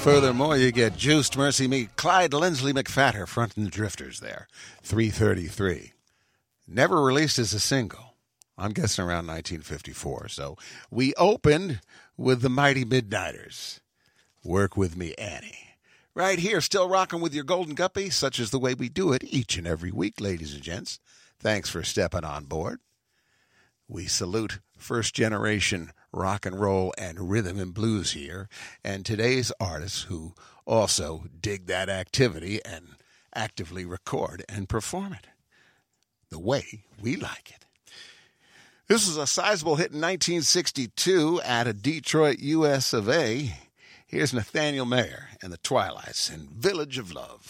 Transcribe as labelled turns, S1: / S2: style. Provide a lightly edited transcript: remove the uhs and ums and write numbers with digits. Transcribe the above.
S1: Furthermore, you get Juiced Mercy Me, Clyde Lindsley McFatter fronting the Drifters there, 333. Never released as a single. I'm guessing around 1954. So we opened with the Mighty Midnighters. Work With Me, Annie. Right here, still rocking with your Golden Guppy, such is the way we do it each and every week, ladies and gents. Thanks for stepping on board. We salute first-generation rock and roll and rhythm and blues here, and today's artists who also dig that activity and actively record and perform it the way we like it. This was a sizable hit in 1962 out of Detroit, US of A. Here's Nathaniel Mayer and the Twilights in Village of Love.